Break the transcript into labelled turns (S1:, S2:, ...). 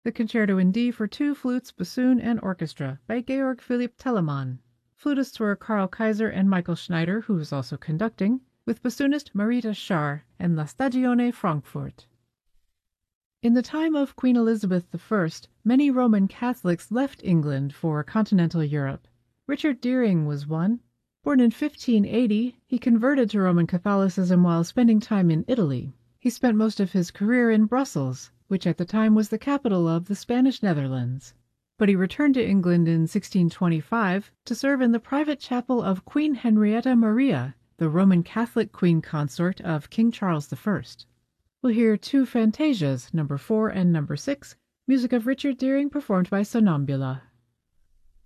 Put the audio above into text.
S1: The Concerto in D for two flutes, bassoon, and orchestra by Georg Philipp Telemann. Flutists were Karl Kaiser and Michael Schneider, who was also conducting, with bassoonist Marita Schar and La Stagione Frankfurt. In the time of Queen Elizabeth I, many Roman Catholics left England for continental Europe. Richard Deering was one. Born in 1580, he converted to Roman Catholicism while spending time in Italy. He spent most of his career in Brussels, which at the time was the capital of the Spanish Netherlands. But he returned to England in 1625 to serve in the private chapel of Queen Henrietta Maria, the Roman Catholic queen consort of King Charles I. We'll hear two fantasias, number 4 and number 6, music of Richard Deering performed by Sonnambula.